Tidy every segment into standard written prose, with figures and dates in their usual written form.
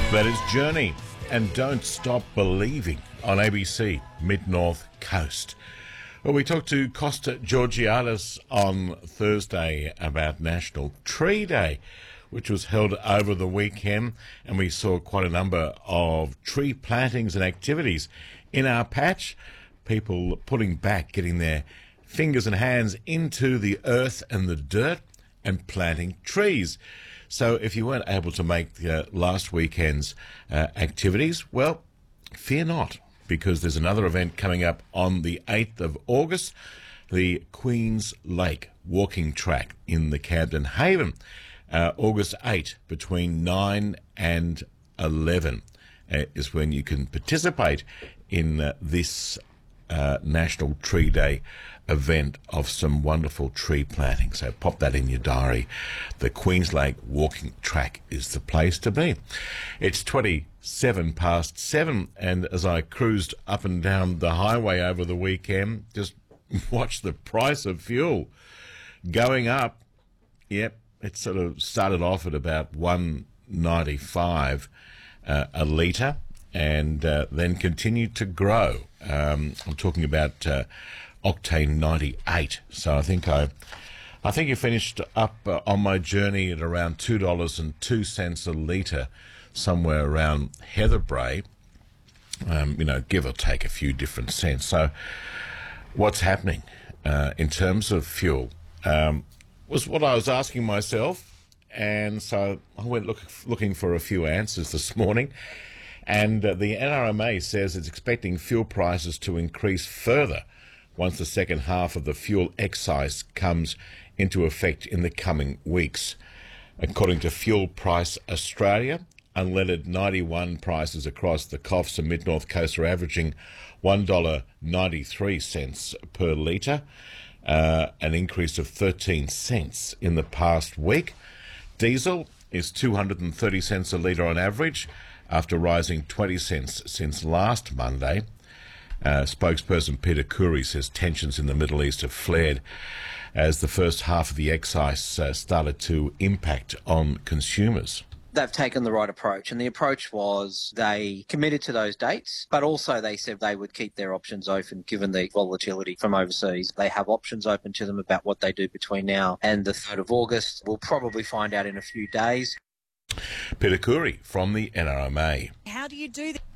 That is Journey and Don't Stop Believing on ABC Mid-North Coast. Well, we talked to Costa Georgiadis on Thursday about National Tree Day, which was held over the weekend, and we saw quite a number of tree plantings and activities in our patch. People putting back, getting their fingers and hands into the earth and the dirt and planting trees. So if you weren't able to make last weekend's activities, well, fear not, because there's another event coming up on the 8th of August, the Queens Lake Walking Track in the Camden Haven, August 8 between 9 and 11 is when you can participate in this National Tree Day event of some wonderful tree planting. So pop that in your diary. The Queens Lake Walking Track is the place to be. It's 27 past 7, and as I cruised up and down the highway over the weekend, just watched the price of fuel going up. Yep, it sort of started off at about $1.95 a litre, and then continued to grow. I'm talking about octane 98. So I think you finished up on my journey at around $2.02 a litre, somewhere around Heatherbrae. Give or take a few different cents. So what's happening in terms of fuel was what I was asking myself, and so I went looking for a few answers this morning. And the NRMA says it's expecting fuel prices to increase further once the second half of the fuel excise comes into effect in the coming weeks. According to Fuel Price Australia, unleaded 91 prices across the Coffs and Mid-North Coast are averaging $1.93 per litre, an increase of 13 cents in the past week. Diesel is 230 cents a litre on average, after rising 20 cents since last Monday. Spokesperson Peter Khoury says tensions in the Middle East have flared as the first half of the excise started to impact on consumers. They've taken the right approach, and the approach was they committed to those dates, but also they said they would keep their options open given the volatility from overseas. They have options open to them about what they do between now and the 3rd of August. We'll probably find out in a few days. Peter Khoury from the NRMA. How do you do that?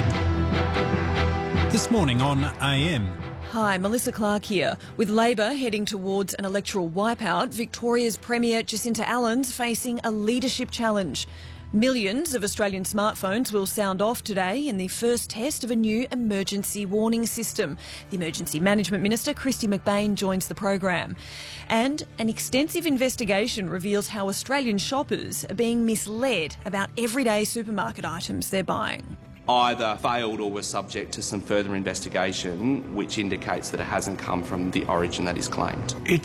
This morning on AM. Hi, Melissa Clark here. With Labor heading towards an electoral wipeout, Victoria's Premier Jacinta Allen's facing a leadership challenge. Millions of Australian smartphones will sound off today in the first test of a new emergency warning system. The Emergency Management Minister, Kristy McBain, joins the program. And an extensive investigation reveals how Australian shoppers are being misled about everyday supermarket items they're buying. Either failed or were subject to some further investigation which indicates that it hasn't come from the origin that is claimed.